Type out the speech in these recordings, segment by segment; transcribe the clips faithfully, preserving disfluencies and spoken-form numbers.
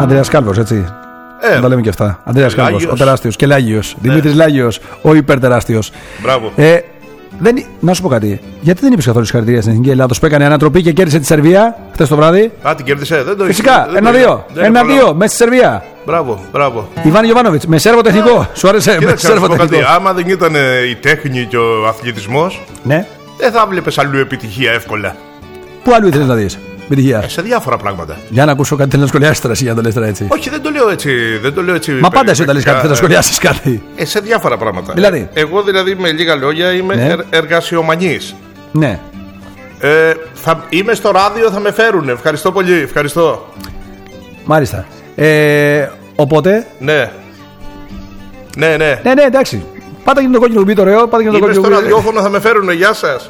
Ανδρέας Κάλβος, έτσι. Ε, τα λέμε και αυτά. Ανδρέας Κάλβος, ο τεράστιος. Και Λάγιος. Ναι. Δημήτρης Λάγιος, ο υπερτεράστιος. Μπράβο. Ε, δεν... Να σου πω κάτι. Γιατί δεν είπες καθόλου συγχαρητήρια στην Εθνική Ελλάδος που έκανε ανατροπή και κέρδισε τη Σερβία χθες το βράδυ? Α, την κέρδισε. Δεν το Φυσικά. Ένα-δύο. Ένα-δύο μέσα στη Σερβία. Μπράβο, μπράβο. Ιβάν Γιοβάνοβιτς, με σέρβο τεχνικό. Σου άρεσε? Με σέρβο τεχνικό. Άμα δεν ήταν η τέχνη και ο αθλητισμός, ναι, δεν θα βλέπεις αλλού επιτυχία εύκολα. Πού αλλού ήθελες να δεις επιτυχία? Ε, σε διάφορα πράγματα. Για να ακούσω κάτι, θέλει να σχολιάσεις τώρα εσύ, για να το λες τώρα έτσι. Όχι, δεν το λέω έτσι. Δεν το λέω έτσι. Μα πάντα εσύ όταν λες κάτι, θέλει να σχολιάσεις κάτι. Ε, σε διάφορα πράγματα. Δηλαδή. Ε, εγώ δηλαδή με λίγα λόγια είμαι ναι. ερ, εργασιομανής. Ναι. Ε, θα, είμαι στο ράδιο, θα με φέρουν. Ευχαριστώ πολύ. Ευχαριστώ. Μάλιστα. Ε, οπότε. Ναι. Ναι, ναι. Ναι, ναι, εντάξει. Πάτα και το κόκκινο κουμπί το ωραίο. Πάτα και το κόκκινο κουμπί. Στο ραδιόφωνο θα με φέρουν. Γεια σας.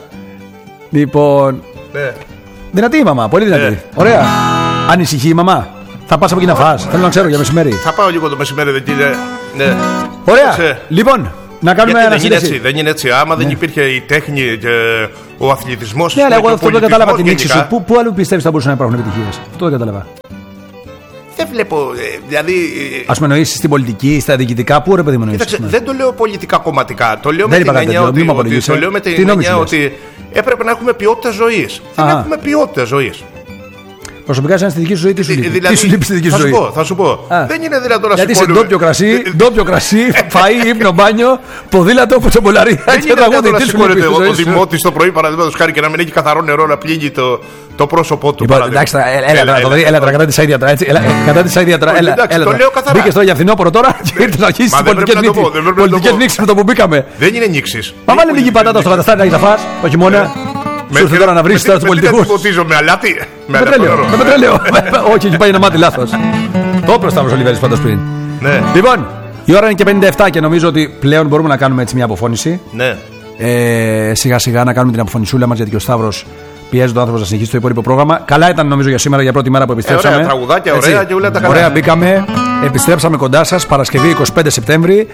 Λοιπόν. Ναι. Δυνατή η μαμά, πολύ δυνατή. Ναι. Ωραία. Ανησυχεί η μαμά. Θα πας από εκεί να φας? Θέλω να ξέρω για μεσημέρι. Θα πάω λίγο το μεσημέρι, δεν κύριε. Ναι. Ωραία. Σε... Λοιπόν, να κάνουμε ένα δεν είναι έτσι, δεν είναι έτσι. Άμα ναι. δεν υπήρχε η τέχνη και ο αθλητισμός. Ναι, αλλά εγώ αυτό δεν κατάλαβα την νήξη σου. Πού, πού αλλού πιστεύεις θα μπορούσαν να υπάρχουν επιτυχίες? Αυτό δεν κατάλαβα. Δεν βλέπω. Δηλαδή. Ας με εννοήσεις στην πολιτική, στα διοικητικά, πού ρε παιδί μου εννοήσεις? Δεν το λέω πολιτικά κομματικά. Το λέω με την έννοια ότι. Το λέω με την έννοια ότι έπρεπε να έχουμε ποιότητα ζωής. Δεν έχουμε ποιότητα ζωής. Προσωπικά, σαν στη δική σου ζωή, τι σου λείπει? Δηλαδή, τι σου λείπει στη δική σου ζωή? Θα σου πω, θα σου πω. Δεν είναι δυνατόν να σου πω. Γιατί σε ντόπιο κρασί, ντόπιο κρασί, φαΐ, ύπνο, μπάνιο, ποδήλατο, κοτσομπολαρία. Δεν είναι δυνατόν να σηκώνεται ο δημότης το πρωί, παραδείγματος χάρη, και να μην έχει καθαρό νερό να πλύνει το, το πρόσωπό του. Εντάξει, έλα τώρα, κατά τη αίδια τώρα. Κατά τη αίδια τώρα. Μπήκε τώρα για φθινόπωρο τώρα και ήρθε να αρχίσει τι πολιτικέ νήξει με το που μπήκαμε. Δεν είναι νήξει. Μα βάλε λίγη πατάτα στο καταστάτη να φας, το χειμώνα. Σου ήρθε τώρα να βρεις τώρα τους πολιτικούς. Δεν ποτίζω με αλάτι. Με πετρέλαιο. Όχι, έχει πάει ένα μάτι λάθος. Το προστάμος ο Λιβέρης πάντως πριν. Λοιπόν, η ώρα είναι και πενήντα επτά και νομίζω ότι πλέον μπορούμε να κάνουμε έτσι μια αποφώνηση. Ναι. Σιγά σιγά να κάνουμε την αποφωνησούλα μας, γιατί και ο Σταύρος πιέζει τον άνθρωπο να συνεχίσει το υπόλοιπο πρόγραμμα. Καλά ήταν νομίζω για σήμερα, για πρώτη μέρα που επιστρέψαμε. Ωραία τραγουδάκια, ωραία και όλα τα καλά. Ωραία, μπήκαμε, επιστρέψαμε κοντά σας Παρασκευή είκοσι πέντε Σεπτέμβρη.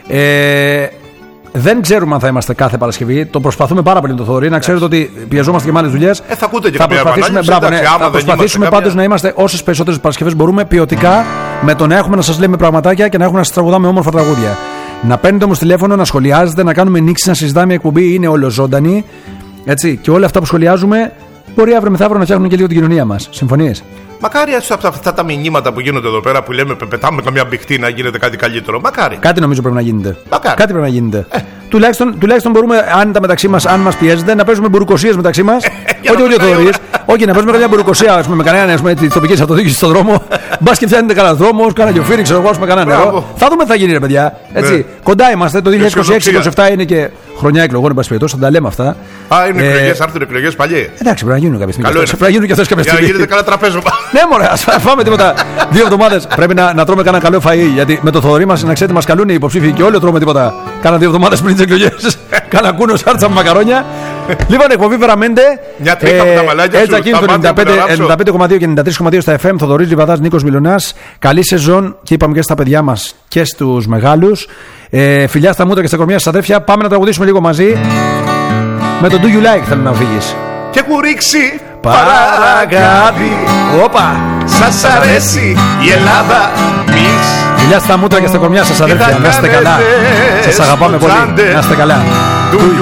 Δεν ξέρουμε αν θα είμαστε κάθε Παρασκευή. Το προσπαθούμε πάρα πολύ το Θοδωρή. Να ξέρετε ότι πιεζόμαστε και με άλλες δουλειές. Ε, θα ακούτε και θα προσπαθήσουμε, μπράβο, ναι, θα προσπαθήσουμε πάντως να είμαστε όσες περισσότερες Παρασκευές μπορούμε ποιοτικά, με το να έχουμε να σας λέμε πραγματάκια και να έχουμε να σας τραγουδάμε όμορφα τραγούδια. Να παίρνετε όμως τηλέφωνο, να σχολιάζετε, να κάνουμε νήξη, να συζητάμε. Η εκπομπή είναι ολοζώντανη. Έτσι, και όλα αυτά που σχολιάζουμε μπορεί αύριο μεθαύριο να φτιάχνουν και λίγο την κοινωνία μας. Συμφωνείς? Μακάρι από αυτά τα μηνύματα που γίνονται εδώ πέρα που λέμε πετάμε καμιά μπιχτή να γίνεται κάτι καλύτερο. Μακάρι. Κάτι νομίζω πρέπει να γίνεται. Μακάρι. Κάτι πρέπει να γίνεται. Ε. Τουλάχιστον, τουλάχιστον μπορούμε, αν τα μεταξύ μας, αν μας πιέζεται, να παίζουμε μπουρουκοσίες μεταξύ μας. Όχι όλοι ο Θοδωρής. Όχι, να παίζουμε καμιά μπουρουκοσία ας πούμε, με κανέναν τη τοπική αυτοδιοίκηση στον δρόμο. Μπα και φτιάχνετε κανένα δρόμο, κάνα γιοφύρι, ξέρω εγώ, με κανένα νερό. Θα δούμε τι θα γίνει, ρε παιδιά. Έτσι. Ναι. Κοντά είμαστε. Το δύο χιλιάδες είκοσι έξι είκοσι επτά είναι και χρονιά εκλογών, εν πάση περιπτώσει, θα τα λέμε αυτά. Α, είναι εκλογές, άρθουν εκλογές παλιέ. Εντάξει, πρέπει να γίνουν κάποια στιγμή. Πρέπει να γίνουν και αυτές κάποια στιγμή. Για να γίνεται καλά τραπέζωμα. Ναι, μωρέ, ας φάμε τίποτα. Δύο εβδομάδες πρέπει να, να τρώμε κανένα καλό φαΐ. Γιατί με το Θοδωρή μας, να ξέρετε, μας καλούν οι υποψήφοι και όλοι τρώμε τίποτα. Κάνα δύο εβδομάδες πριν τις εκλογές. Κάνα κούνο, σάρτσα με μακαρόνια. Λοιπόν, εκπομπή Βεραμέντε. Μια τρίχα με τα μαλάκια σου. Έτσι ακίνητο ενενήντα πέντε κόμμα δύο και ενενήντα τρία κόμμα δύο στα εφ εμ. Θοδωρής Λιβαδάς, Νίκος Μιλωνάς. Καλή σεζόν και είπαμε και στα παιδιά μας και στους μεγάλους. Ε, φιλιά στα μούτρα και στα κορμιά σας αδέρφια. Πάμε να τραγουδήσουμε λίγο μαζί. Με το Do You Like θέλω να φύγεις. Και έχω ρίξει παραγάδι. Όπα! Σας αρέσει η Ελλάδα μης. Φιλιά στα μούτρα και στα κορμιά σας αδέρφια. Να είστε καλά. Σας αγαπάμε πολύ. Να είστε καλά. Do you